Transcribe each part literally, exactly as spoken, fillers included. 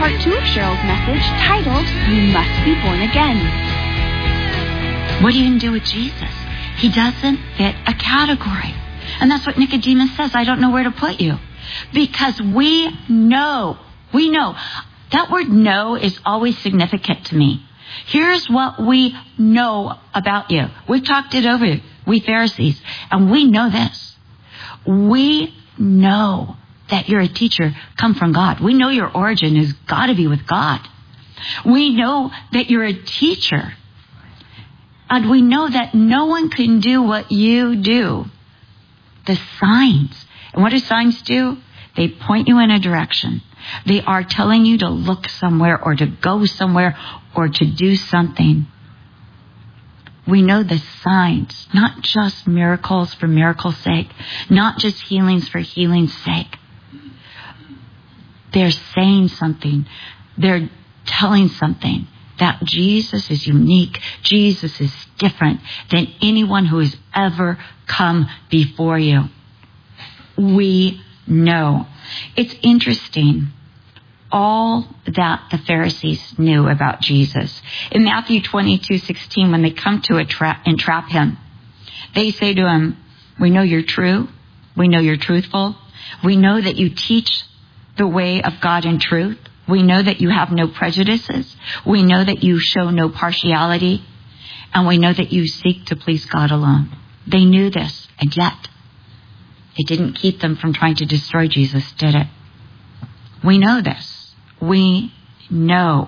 part two of Cheryl's message titled, You Must Be Born Again. What are you going to do with Jesus? He doesn't fit a category. And that's what Nicodemus says. I don't know where to put you. Because we know, we know. That word know is always significant to me. Here's what we know about you. We've talked it over, we Pharisees, and we know this. We know that you're a teacher come from God. We know your origin has got to be with God. We know that you're a teacher. And we know that no one can do what you do. The signs. And what do signs do? They point you in a direction. They are telling you to look somewhere or to go somewhere or to do something. We know the signs, not just miracles for miracles' sake, not just healings for healing's sake. They're saying something. They're telling something. That Jesus is unique. Jesus is different than anyone who has ever come before you. We know. It's interesting. All that the Pharisees knew about Jesus. In Matthew twenty-two sixteen, when they come to entrap, entrap him, they say to him, we know you're true. We know you're truthful. We know that you teach the way of God in truth. We know that you have no prejudices. We know that you show no partiality. And we know that you seek to please God alone. They knew this, and yet it didn't keep them from trying to destroy Jesus, did it? We know this. We know.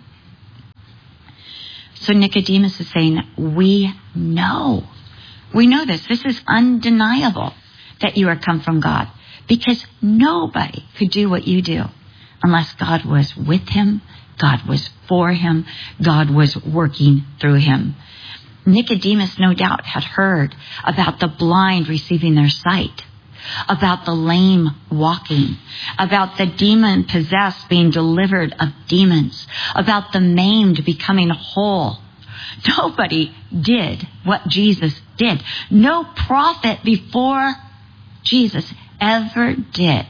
So Nicodemus is saying, we know. We know this. This is undeniable that you are come from God. Because nobody could do what you do unless God was with him, God was for him, God was working through him. Nicodemus, no doubt, had heard about the blind receiving their sight, about the lame walking, about the demon-possessed being delivered of demons, about the maimed becoming whole. Nobody did what Jesus did. No prophet before Jesus ever did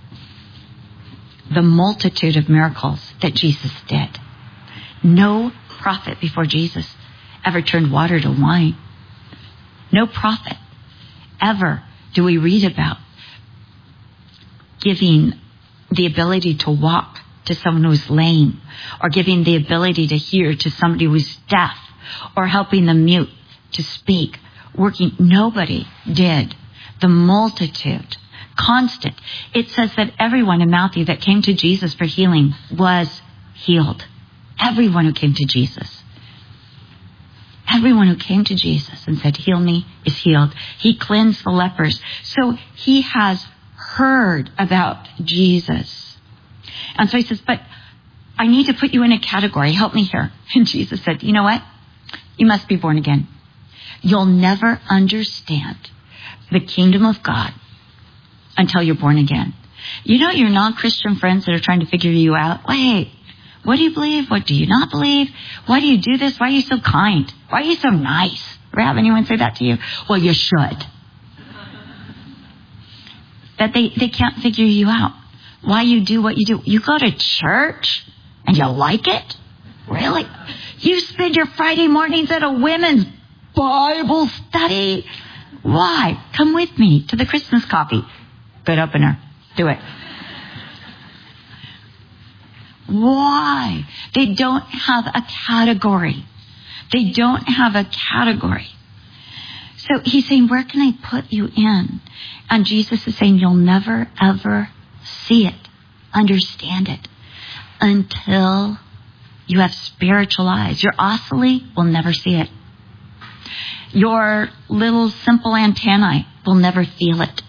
the multitude of miracles that Jesus did. No prophet before Jesus ever turned water to wine. No prophet ever do we read about giving the ability to walk to someone who is lame, or giving the ability to hear to somebody who is deaf, or helping the mute to speak, working. Nobody did. The multitude. Constant. It says that everyone in Matthew that came to Jesus for healing was healed. Everyone who came to Jesus. Everyone who came to Jesus and said, heal me, is healed. He cleansed the lepers. So he has heard about Jesus. And so he says, but I need to put you in a category. Help me here. And Jesus said, you know what? You must be born again. You'll never understand the kingdom of God until you're born again. You know your non-Christian friends that are trying to figure you out? Wait, what do you believe? What do you not believe? Why do you do this? Why are you so kind? Why are you so nice? Ever have anyone say that to you? Well, you should. That they, they can't figure you out. Why you do what you do. You go to church and you like it? Really? You spend your Friday mornings at a women's Bible study? Why? Come with me to the Christmas coffee. Good opener. Do it. Why? They don't have a category. They don't have a category. So he's saying, where can I put you in? And Jesus is saying, you'll never, ever see it, understand it, until you have spiritual eyes. Your oscillate will never see it. Your little simple antennae will never feel it.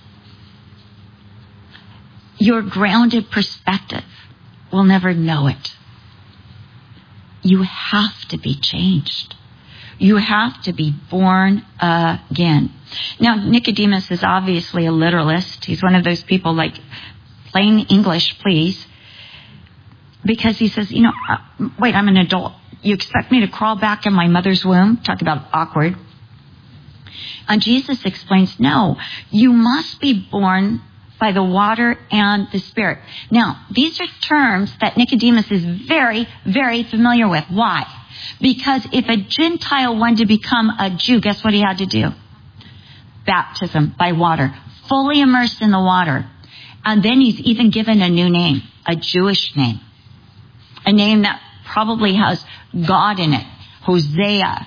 Your grounded perspective will never know it. You have to be changed. You have to be born again. Now, Nicodemus is obviously a literalist. He's one of those people like, plain English, please. Because he says, you know, uh, wait, I'm an adult. You expect me to crawl back in my mother's womb? Talk about awkward. And Jesus explains, no, you must be born by the water and the Spirit. Now, these are terms that Nicodemus is very, very familiar with. Why? Because if a Gentile wanted to become a Jew, guess what he had to do? Baptism by water, fully immersed in the water. And then he's even given a new name, a Jewish name, a name that probably has God in it. Hosea,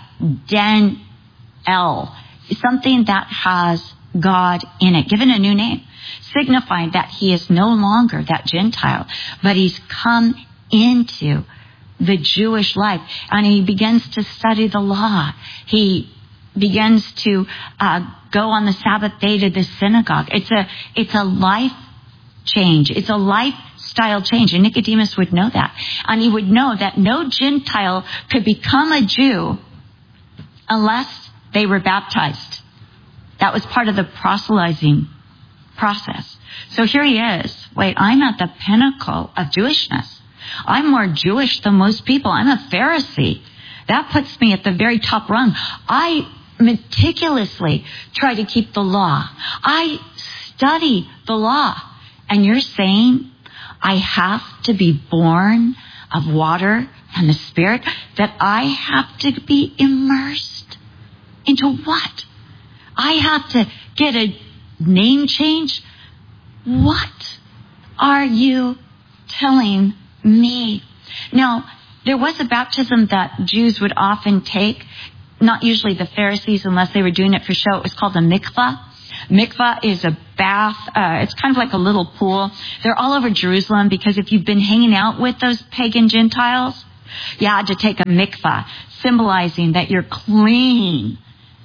Dan-El, something that has God in it, given a new name, signifying that he is no longer that Gentile, but he's come into the Jewish life, and he begins to study the law. He begins to uh, go on the Sabbath day to the synagogue. It's a it's a life change. It's a lifestyle change, and Nicodemus would know that, and he would know that no Gentile could become a Jew unless they were baptized. That was part of the proselytizing process. So here he is. Wait, I'm at the pinnacle of Jewishness. I'm more Jewish than most people. I'm a Pharisee. That puts me at the very top rung. I meticulously try to keep the law. I study the law. And you're saying I have to be born of water and the Spirit? That I have to be immersed into what? I have to get a name change? What are you telling me? Now, there was a baptism that Jews would often take, not usually the Pharisees unless they were doing it for show. It was called a mikvah. Mikvah is a bath. Uh, it's kind of like a little pool. They're all over Jerusalem because if you've been hanging out with those pagan Gentiles, you had to take a mikvah, symbolizing that you're clean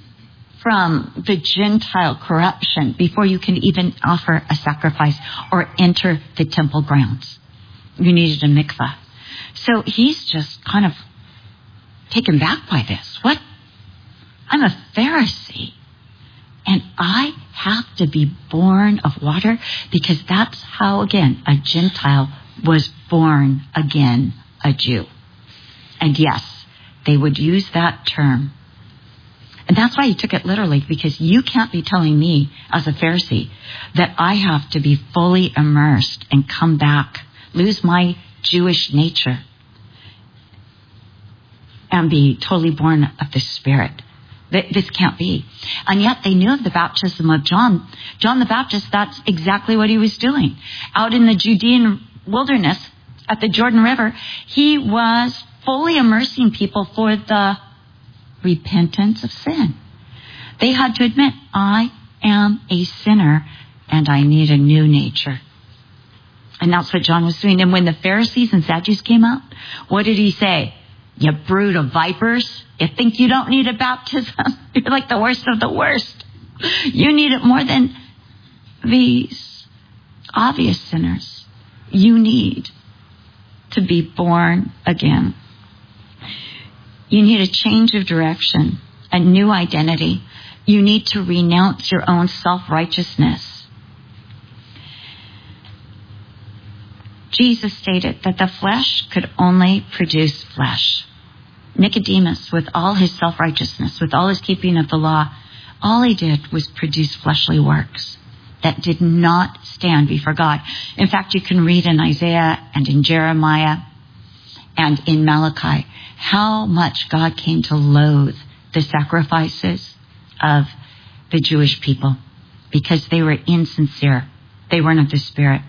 from the Gentile corruption before you can even offer a sacrifice or enter the temple grounds. You needed a mikvah. So he's just kind of taken back by this. What? I'm a Pharisee, and I have to be born of water, because that's how, again, a Gentile was born again a Jew. And yes, they would use that term. And that's why he took it literally, because you can't be telling me as a Pharisee that I have to be fully immersed and come back, lose my Jewish nature, and be totally born of the Spirit. This can't be. And yet they knew of the baptism of John. John the Baptist, that's exactly what he was doing. Out in the Judean wilderness at the Jordan River, he was fully immersing people for the repentance of sin. They had to admit, I am a sinner and I need a new nature. And that's what John was doing. And when the Pharisees and Sadducees came out, what did he say? You brood of vipers, you think you don't need a baptism? You're like the worst of the worst. You need it more than these obvious sinners. You need to be born again. You need a change of direction, a new identity. You need to renounce your own self-righteousness. Jesus stated that the flesh could only produce flesh. Nicodemus, with all his self-righteousness, with all his keeping of the law, all he did was produce fleshly works that did not stand before God. In fact, you can read in Isaiah and in Jeremiah and in Malachi how much God came to loathe the sacrifices of the Jewish people because they were insincere. They weren't of the Spirit.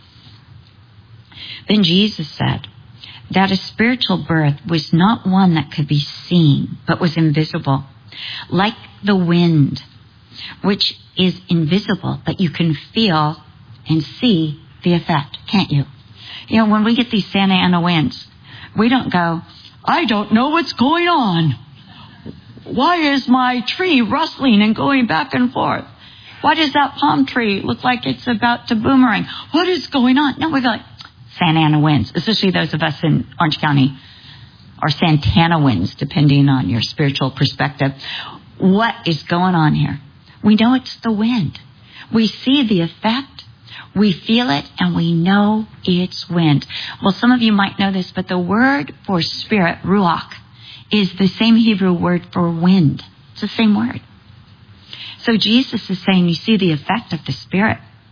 Then Jesus said that a spiritual birth was not one that could be seen, but was invisible, like the wind, which is invisible, but you can feel and see the effect, can't you? You know, when we get these Santa Ana winds, we don't go, I don't know what's going on. Why is my tree rustling and going back and forth? Why does that palm tree look like it's about to boomerang? What is going on? No, we go like, Santa Ana winds, especially those of us in Orange County, or Santana winds, depending on your spiritual perspective. What is going on here? We know it's the wind. We see the effect, we feel it, and we know it's wind. Well, some of you might know this, but the word for spirit, ruach, is the same Hebrew word for wind. It's the same word. So Jesus is saying you see the effect of the Spirit.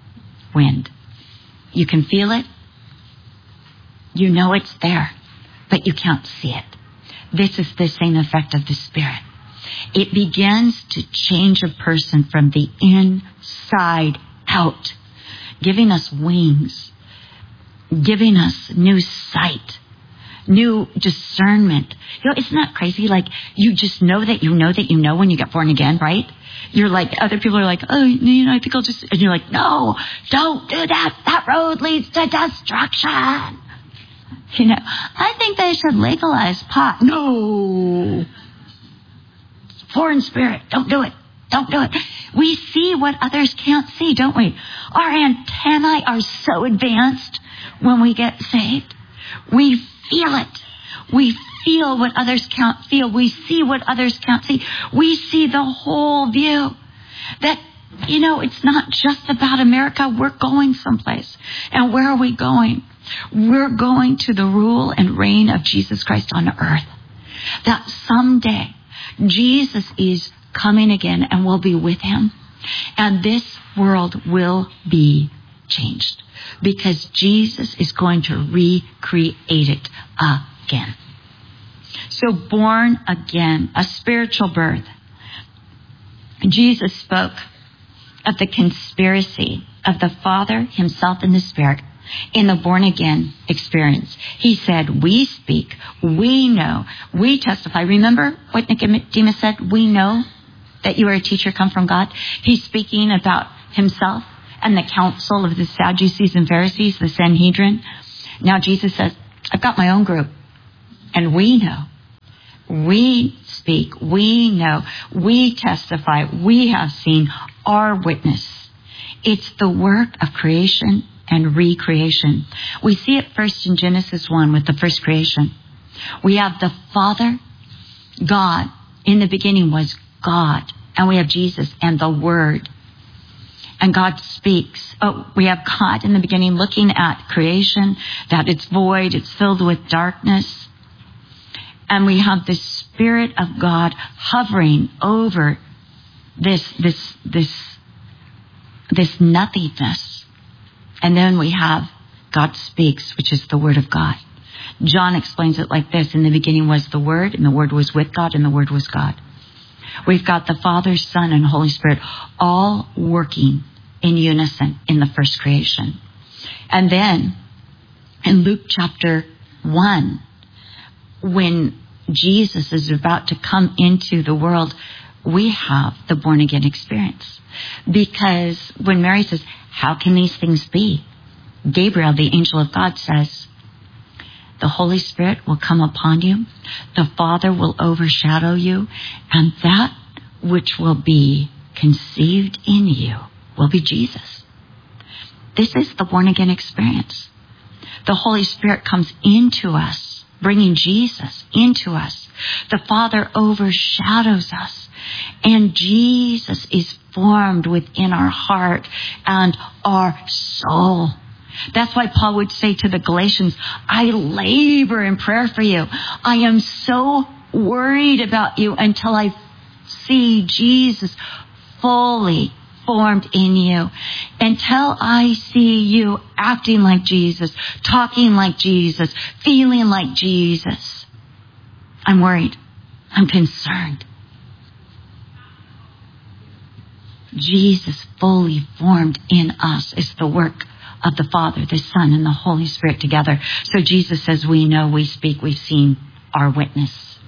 wind. You can feel it. You know it's there, but you can't see it. This is the same effect of the Spirit. It begins to change a person from the inside out, giving us wings, giving us new sight, new discernment. You know, isn't that crazy? Like, you just know that you know that you know when you get born again, right? You're like, other people are like, oh, you know, I think I'll just, and you're like, no, don't do that. That road leads to destruction. You know, I think they should legalize pot. No. Foreign spirit. Don't do it. Don't do it. We see what others can't see, don't we? Our antennae are so advanced when we get saved. We feel it. We feel what others can't feel. We see what others can't see. We see the whole view. That, you know, it's not just about America. We're going someplace. And where are we going? We're going to the rule and reign of Jesus Christ on earth. That someday Jesus is coming again and we'll be with him. And this world will be changed because Jesus is going to recreate it again. So born again, a spiritual birth. Jesus spoke of the conspiracy of the Father himself and the Spirit in the born again experience. He said, we speak, we know, we testify. Remember what Nicodemus said? We know that you are a teacher come from God. He's speaking about himself and the council of the Sadducees and Pharisees, the Sanhedrin. Now Jesus says, I've got my own group, and we know. We speak, we know, we testify, we have seen, our witness. It's the work of creation and recreation. We see it first in Genesis one with the first creation. We have the Father, God. In the beginning was God. And we have Jesus and the Word. And God speaks. Oh, we have God in the beginning looking at creation, that it's void, it's filled with darkness. And we have the Spirit of God hovering over this, this, this, this nothingness. And then we have God speaks, which is the Word of God. John explains it like this. In the beginning was the Word, and the Word was with God, and the Word was God. We've got the Father, Son, and Holy Spirit all working in unison in the first creation. And then in Luke chapter one, when Jesus is about to come into the world, we have the born again experience. Because when Mary says, how can these things be? Gabriel, the angel of God, says, the Holy Spirit will come upon you. The Father will overshadow you. And that which will be conceived in you will be Jesus. This is the born again experience. The Holy Spirit comes into us, bringing Jesus into us. The Father overshadows us. And Jesus is formed within our heart and our soul. That's why Paul would say to the Galatians, I labor in prayer for you. I am so worried about you until I see Jesus fully formed in you. Until I see you acting like Jesus, talking like Jesus, feeling like Jesus. I'm worried. I'm concerned. Jesus fully formed in us is the work of the Father, the Son, and the Holy Spirit together. So Jesus says, we know, we speak, we've seen, our witness.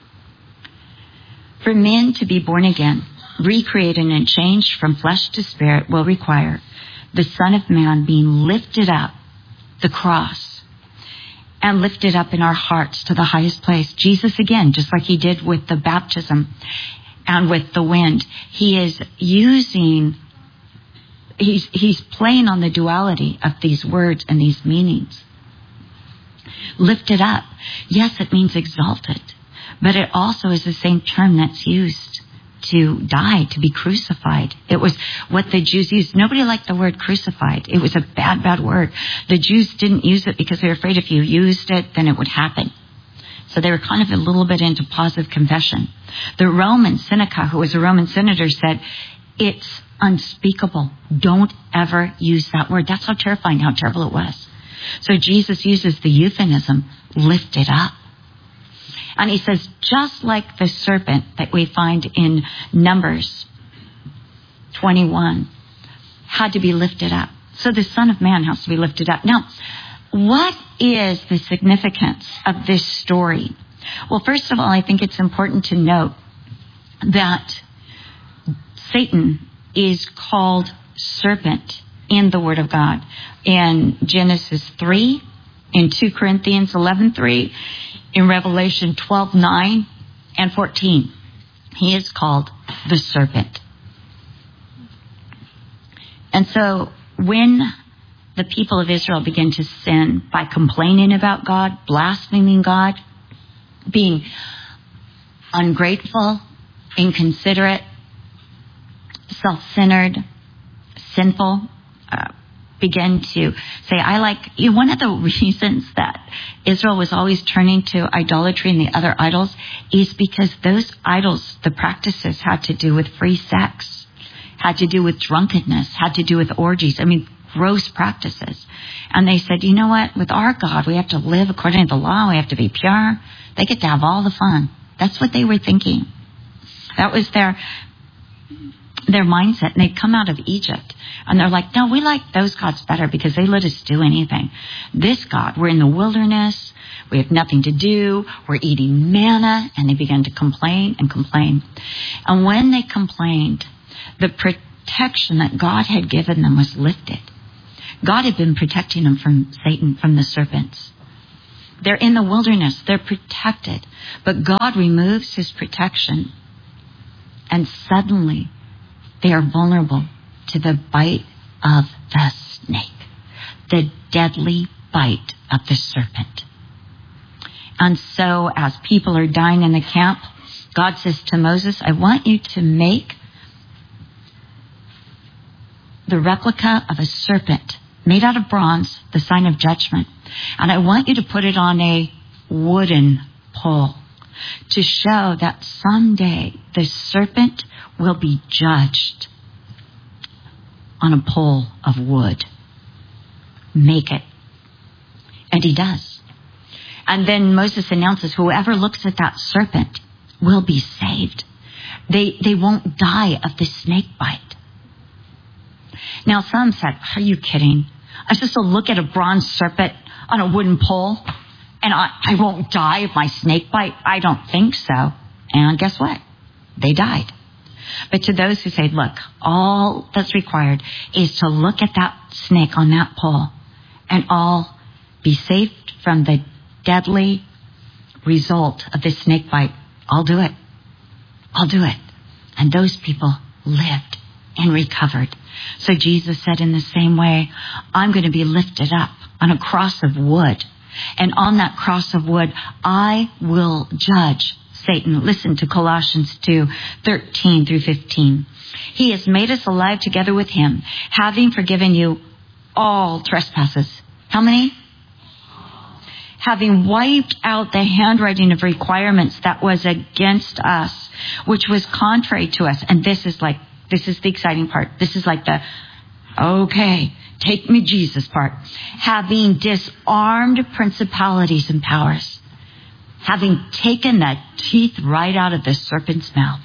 For men to be born again, recreated and changed from flesh to spirit will require the Son of Man being lifted up, the cross, and lifted up in our hearts to the highest place. Jesus, again, just like he did with the baptism and with the wind, he is using, he's, he's playing on the duality of these words and these meanings. Lifted up. Yes, it means exalted, but it also is the same term that's used to die, to be crucified. It was what the Jews used. Nobody liked the word crucified. It was a bad, bad word. The Jews didn't use it because they were afraid if you used it, then it would happen. So they were kind of a little bit into positive confession. The Roman Seneca, who was a Roman senator, said, it's unspeakable. Don't ever use that word. That's how terrifying, how terrible it was. So Jesus uses the euphemism, lifted up. And he says, just like the serpent that we find in Numbers twenty-one had to be lifted up. So the Son of Man has to be lifted up. Now, what is the significance of this story? Well, first of all, I think it's important to note that Satan is called serpent in the Word of God. In Genesis three, in two Corinthians eleven three, in Revelation twelve nine and fourteen, he is called the serpent. And so when the people of Israel begin to sin by complaining about God, blaspheming God, being ungrateful, inconsiderate, self-centered, sinful, uh, begin to say, I like, you know, one of the reasons that Israel was always turning to idolatry and the other idols is because those idols, the practices had to do with free sex, had to do with drunkenness, had to do with orgies. I mean, gross practices. And they said, you know what? With our God, we have to live according to the law. We have to be pure. They get to have all the fun. That's what they were thinking. That was their their mindset. And they'd come out of Egypt. And they're like, no, we like those gods better because they let us do anything. This God, we're in the wilderness. We have nothing to do. We're eating manna. And they began to complain and complain. And when they complained, the protection that God had given them was lifted. God had been protecting them from Satan, from the serpents. They're in the wilderness. They're protected. But God removes his protection. And suddenly, they are vulnerable to the bite of the snake. The deadly bite of the serpent. And so, as people are dying in the camp, God says to Moses, I want you to make the replica of a serpent made out of bronze, the sign of judgment. And I want you to put it on a wooden pole to show that someday the serpent will be judged on a pole of wood. Make it. And he does. And then Moses announces whoever looks at that serpent will be saved. They, they won't die of the snake bite. Now, some said, are you kidding? I'm supposed to look at a bronze serpent on a wooden pole and I, I won't die of my snake bite? I don't think so. And guess what? They died. But to those who say, look, all that's required is to look at that snake on that pole and all be saved from the deadly result of this snake bite. I'll do it. I'll do it. And those people lived and recovered. So Jesus said in the same way, I'm going to be lifted up on a cross of wood. And on that cross of wood, I will judge Satan. Listen to Colossians two, thirteen through fifteen. He has made us alive together with him, having forgiven you all trespasses. How many? Having wiped out the handwriting of requirements that was against us, which was contrary to us. And this is like, this is the exciting part. This is like the, okay, take me Jesus part. Having disarmed principalities and powers. Having taken the teeth right out of the serpent's mouth.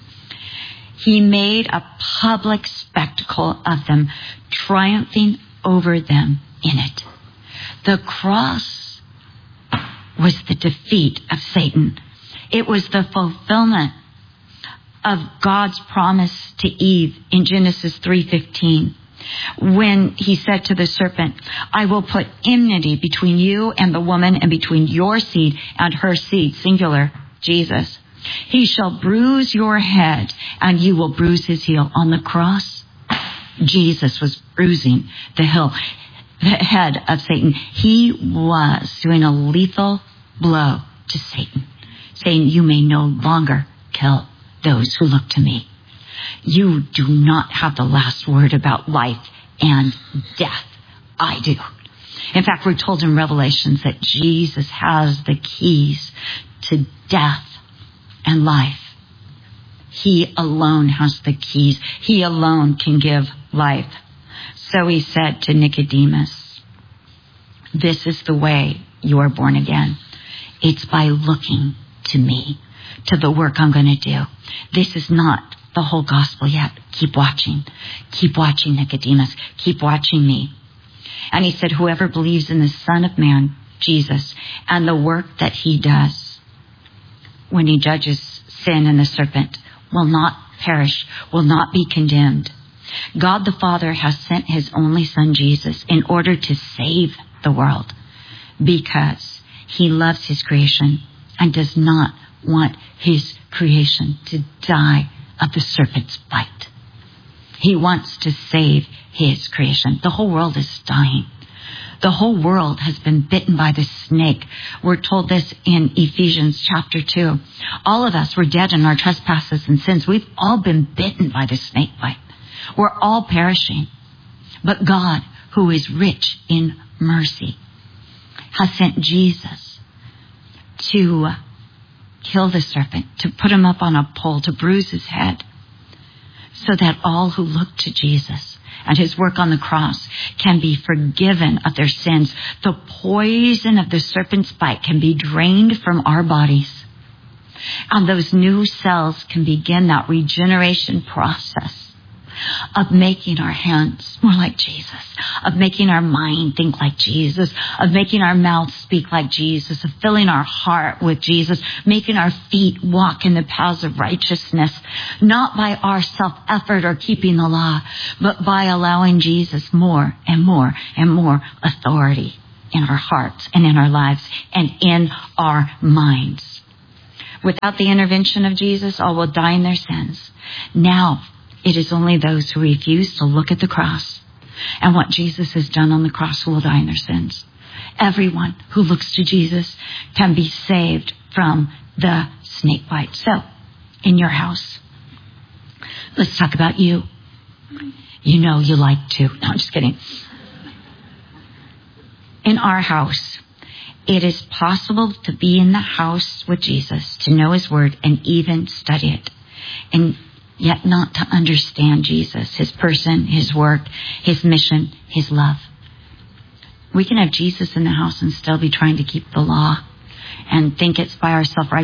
He made a public spectacle of them, triumphing over them in it. The cross was the defeat of Satan. It was the fulfillment of God's promise to Eve in Genesis three fifteen. When he said to the serpent, I will put enmity between you and the woman and between your seed and her seed, singular, Jesus. He shall bruise your head and you will bruise his heel. On the cross, Jesus was bruising the heel, the head of Satan. He was doing a lethal blow to Satan, saying, you may no longer kill those who look to me. You do not have the last word about life and death. I do. In fact, we're told in Revelations that Jesus has the keys to death and life. He alone has the keys. He alone can give life. So he said to Nicodemus, this is the way you are born again. It's by looking to me, to the work I'm going to do. This is not the whole gospel yet. Keep watching. Keep watching, Nicodemus. Keep watching me. And he said, whoever believes in the Son of Man, Jesus, and the work that he does when he judges sin and the serpent, will not perish, will not be condemned. God the Father has sent his only Son, Jesus, in order to save the world because he loves his creation and does not want his creation to die of the serpent's bite. He wants to save his creation. The whole world is dying. The whole world has been bitten by the snake. We're told this in Ephesians chapter two. All of us were dead in our trespasses and sins. We've all been bitten by the snake bite. We're all perishing. But God, who is rich in mercy, has sent Jesus to kill the serpent, to put him up on a pole, to bruise his head, so that all who look to Jesus and his work on the cross can be forgiven of their sins. The poison of the serpent's bite can be drained from our bodies. And those new cells can begin that regeneration process of making our hands more like Jesus, of making our mind think like Jesus, of making our mouth speak like Jesus, of filling our heart with Jesus, making our feet walk in the paths of righteousness, not by our self-effort or keeping the law, but by allowing Jesus more and more and more authority in our hearts and in our lives and in our minds. Without the intervention of Jesus, all will die in their sins. Now, it is only those who refuse to look at the cross and what Jesus has done on the cross who will die in their sins. Everyone who looks to Jesus can be saved from the snake bite. So, in your house, let's talk about you. You know you like to. No, I'm just kidding. In our house, it is possible to be in the house with Jesus, to know his word and even study it. And yet not to understand Jesus, his person, his work, his mission, his love. We can have Jesus in the house and still be trying to keep the law and think it's by our self-righteousness